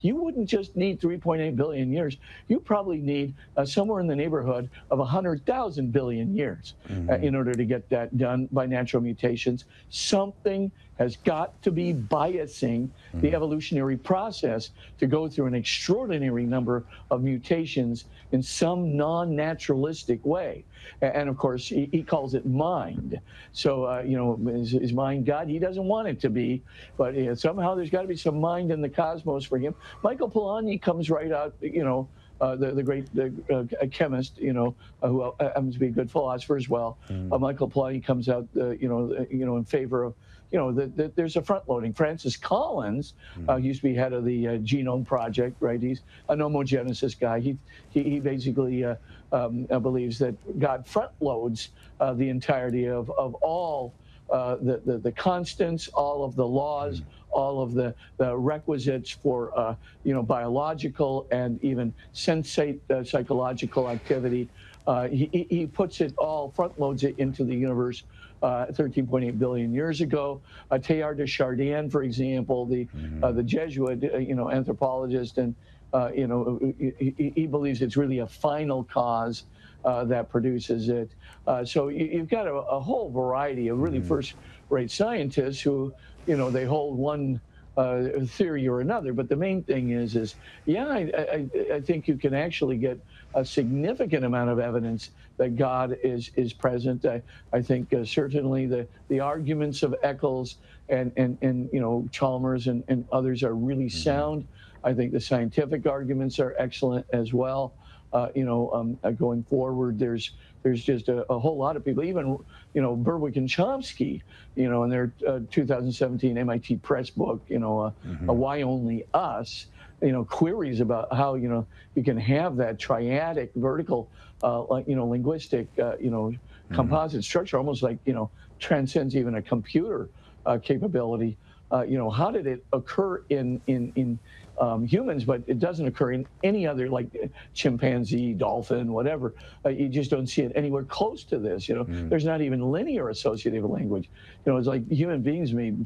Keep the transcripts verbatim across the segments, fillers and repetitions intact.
you wouldn't just need three point eight billion years. You probably need uh, somewhere in the neighborhood of one hundred thousand billion years uh, Mm-hmm. in order to get that done by natural mutations. Something has got to be biasing the Mm-hmm. evolutionary process to go through an extraordinary number of mutations in some non-naturalistic way. And of course, he, he calls it mind. So, uh, you know, is, is mind God? He doesn't want it to be, but uh, somehow there's got to be some mind in the cosmos for him. Michael Polanyi comes right out, you know, uh, the, the great the, uh, chemist, you know, uh, who uh, happens to be a good philosopher as well. Mm-hmm. Uh, Michael Polanyi comes out, uh, you know, uh, you know, in favor of, you know, the, the, there's a front loading. Francis Collins uh, used to be head of the uh, Genome Project, right? He's a nomogenesis guy. He he, he basically uh, um, uh, believes that God front loads uh, the entirety of of all uh, the, the the constants, all of the laws, mm. all of the, the requisites for uh, you know biological and even sensate uh, psychological activity. Uh, he, he puts it all, front loads it into the universe uh, thirteen point eight billion years ago. Uh, Teilhard de Chardin, for example, the mm-hmm. uh, the Jesuit, uh, you know, anthropologist, and uh, you know, he, he believes it's really a final cause uh, that produces it. Uh, so you, you've got a, a whole variety of really mm-hmm. first-rate scientists who, you know, they hold one uh, theory or another. But the main thing is, is yeah, I, I, I think you can actually get a significant amount of evidence that God is is present. I, I think uh, certainly the, the arguments of Eccles and, and, and you know Chalmers and, and others are really mm-hmm. sound. I think the scientific arguments are excellent as well. Uh, you know, um, uh, going forward, there's there's just a, a whole lot of people, even, you know, Berwick and Chomsky, you know, in their uh, two thousand seventeen M I T Press book, you know, uh, mm-hmm. uh, Why Only Us, you know, queries about how, you know, you can have that triadic vertical, uh, like, you know, linguistic, uh, you know, mm-hmm. composite structure, almost like, you know, transcends even a computer uh, capability. Uh, you know, how did it occur in, in, in um, humans, but it doesn't occur in any other, like chimpanzee, dolphin, whatever. Uh, you just don't see it anywhere close to this. You know, mm. there's not even linear associative language. You know, it's like human beings made,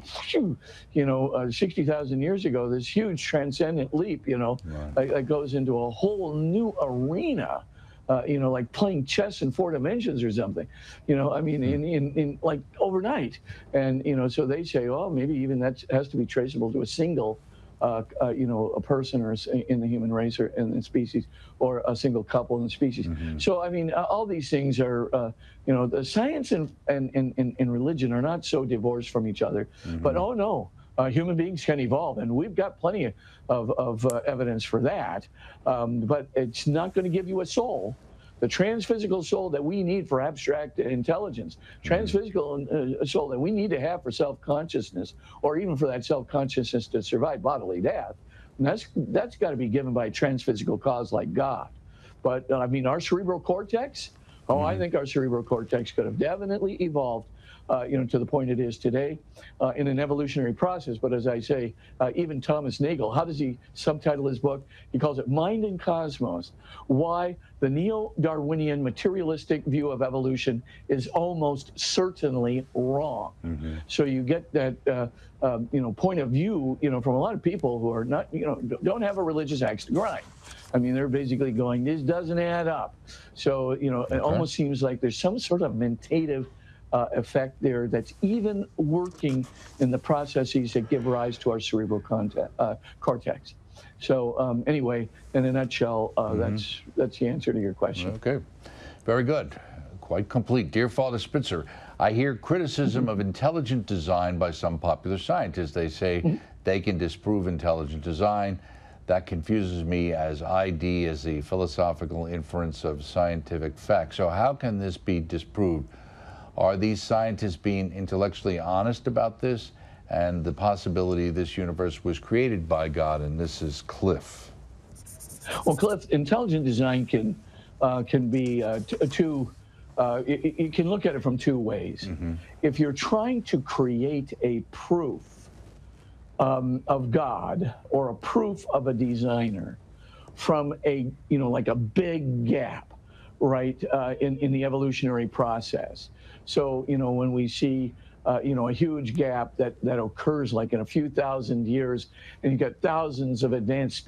you know, uh, sixty thousand years ago, this huge transcendent leap, you know, right. that, that goes into a whole new arena. Uh, you know, like playing chess in four dimensions or something, you know, I mean, in, in, in like overnight. And, you know, so they say, oh, maybe even that has to be traceable to a single, uh, uh, you know, a person or in the human race or in the species, or a single couple in the species. Mm-hmm. So, I mean, uh, all these things are, uh, you know, the science and, and, and, and religion are not so divorced from each other. Mm-hmm. But, oh, no. Uh, human beings can evolve, and we've got plenty of, of uh, evidence for that. Um, but it's not going to give you a soul, the transphysical soul that we need for abstract intelligence, transphysical uh, soul that we need to have for self-consciousness, or even for that self-consciousness to survive bodily death. And that's that's got to be given by a transphysical cause like God. But uh, I mean, our cerebral cortex. Oh, mm-hmm. I think our cerebral cortex could have definitely evolved. Uh, you know, to the point it is today, uh, in an evolutionary process. But as I say, uh, even Thomas Nagel, how does he subtitle his book? He calls it Mind and Cosmos, Why the Neo-Darwinian Materialistic View of Evolution is Almost Certainly Wrong. Mm-hmm. So you get that, uh, uh, you know, point of view, you know, from a lot of people who are not, you know, don't have a religious axe to grind. I mean, they're basically going, this doesn't add up. So, you know, okay. It almost seems like there's some sort of mentative Uh, effect there that's even working in the processes that give rise to our cerebral contact, uh, cortex. So um, anyway, in a nutshell, uh, mm-hmm. that's that's the answer to your question. Okay, very good, quite complete. Dear Father Spitzer, I hear criticism mm-hmm. of intelligent design by some popular scientists. They say mm-hmm. they can disprove intelligent design. That confuses me, as I D as the philosophical inference of scientific fact. So how can this be disproved? Are these scientists being intellectually honest about this and the possibility this universe was created by God? And this is Cliff. Well, Cliff, intelligent design can uh, can be uh, t two. Uh, you can look at it from two ways. Mm-hmm. If you're trying to create a proof um, of God or a proof of a designer from a you know like a big gap, right, uh, in in the evolutionary process. So, you know, when we see, uh, you know, a huge gap that, that occurs like in a few thousand years, and you've got thousands of advanced species